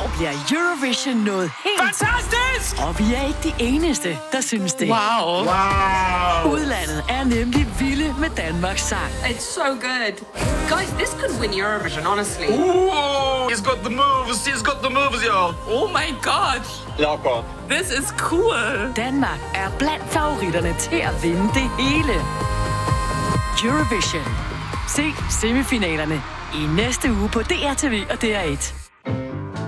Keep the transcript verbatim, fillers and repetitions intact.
år bliver Eurovision noget helt... Fantastisk! Og vi er ikke de eneste, der synes det. Wow. Wow. Udlandet er nemlig vilde med Danmarks sang. It's so good. Guys, this could win Eurovision, honestly. Ooh, he's got the moves. He's got the moves, y'all. Oh my god. Lock on. This is cool. Danmark er blandt favoritterne til at vinde det hele. Eurovision. Se semifinalerne i næste uge på D R T V og D R et.